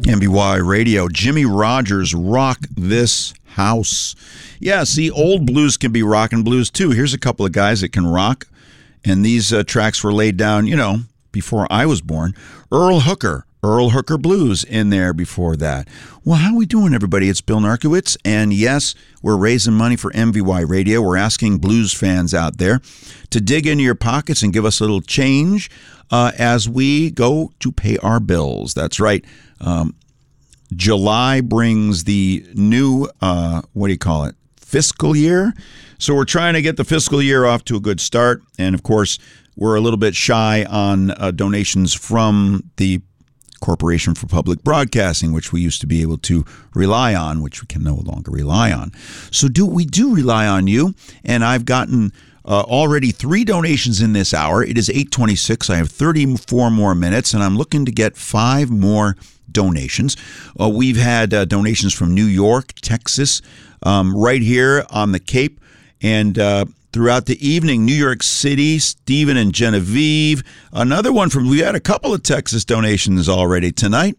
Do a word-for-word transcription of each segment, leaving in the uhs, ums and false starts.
M B Y Radio. Jimmie Rodgers, Rock This House. Yeah, see, old blues can be rockin' blues too. Here's a couple of guys that can rock, and these uh, tracks were laid down, you know, before I was born. Earl Hooker, Earl Hooker Blues in there before that. Well, how we doing, everybody? It's Bill Narkowitz, and yes, we're raising money for M V Y Radio. We're asking blues fans out there to dig into your pockets and give us a little change uh, as we go to pay our bills. That's right. Um, July brings the new, uh, what do you call it, fiscal year. So we're trying to get the fiscal year off to a good start. And, of course, we're a little bit shy on uh, donations from the Corporation for Public Broadcasting, which we used to be able to rely on, which we can no longer rely on. So do we do rely on you, and I've gotten uh, already three donations in this hour. It is eight twenty-six. I have thirty-four more minutes, and I'm looking to get five more donations. Uh, we've had uh, donations from New York, Texas, um, right here on the Cape, and uh, throughout the evening, New York City, Stephen and Genevieve. Another one from, we had a couple of Texas donations already tonight.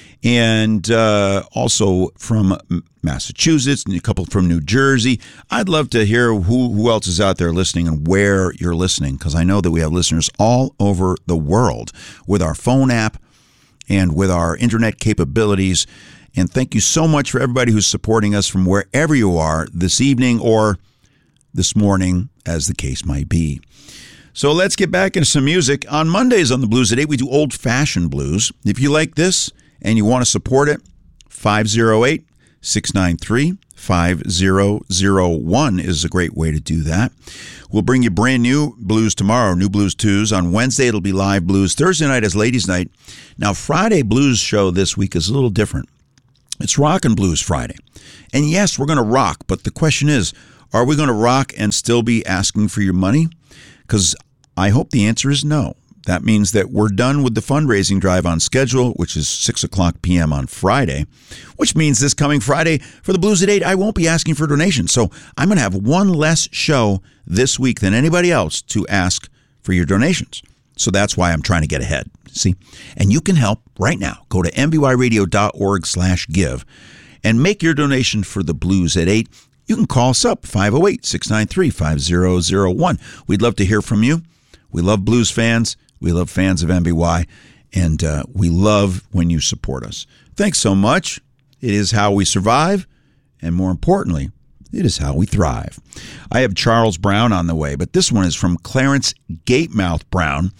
And uh, also from Massachusetts, and a couple from New Jersey. I'd love to hear who, who else is out there listening and where you're listening, because I know that we have listeners all over the world with our phone app and with our internet capabilities. And thank you so much for everybody who's supporting us from wherever you are this evening or this morning, as the case might be. So let's get back into some music. On Mondays on the Blues at eight, we do old-fashioned blues. If you like this and you want to support it, five oh eight, six nine three, five oh oh one is a great way to do that. We'll bring you brand new blues tomorrow, New Blues Tues. On Wednesday, it'll be live blues. Thursday night is Ladies' Night. Now, Friday blues show this week is a little different. It's Rock and Blues Friday. And yes, we're going to rock, but the question is, are we going to rock and still be asking for your money? Because I hope the answer is no. That means that we're done with the fundraising drive on schedule, which is six o'clock p.m. on Friday, which means this coming Friday for the Blues at eight, I won't be asking for donations. So I'm going to have one less show this week than anybody else to ask for your donations. So that's why I'm trying to get ahead. See? And you can help right now. Go to m b y radio dot org slash give and make your donation for the Blues at eight. You can call us up, five oh eight, six nine three, five oh oh one. We'd love to hear from you. We love blues fans. We love fans of M B Y. And uh, we love when you support us. Thanks so much. It is how we survive. And more importantly, it is how we thrive. I have Charles Brown on the way, but this one is from Clarence Gatemouth Brown.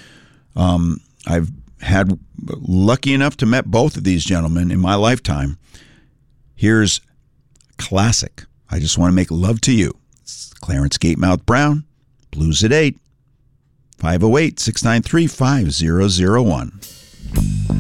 Um, I've had lucky enough to met both of these gentlemen in my lifetime. Here's classic. I Just Want to Make Love to You. It's Clarence Gatemouth Brown, Blues at eight, five oh eight, six nine three, five oh oh one.